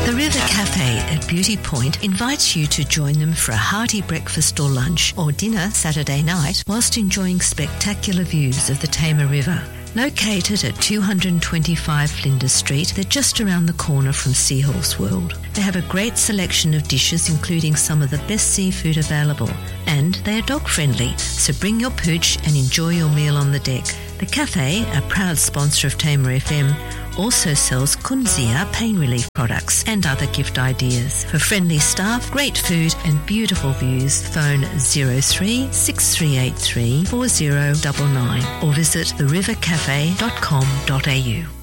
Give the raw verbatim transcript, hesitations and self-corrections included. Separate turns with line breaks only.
The River Cafe at Beauty Point invites you to join them for a hearty breakfast or lunch or dinner Saturday night whilst enjoying spectacular views of the Tamar River. Located at two twenty-five Flinders Street, they're just around the corner from Seahorse World. They have a great selection of dishes, including some of the best seafood available. And they are dog-friendly, so bring your pooch and enjoy your meal on the deck. The cafe, a proud sponsor of Tamar F M, also sells Kunzia pain relief products and other gift ideas. For friendly staff, great food and beautiful views, phone zero three six three eight three four zero nine nine or visit the river cafe dot com dot a u.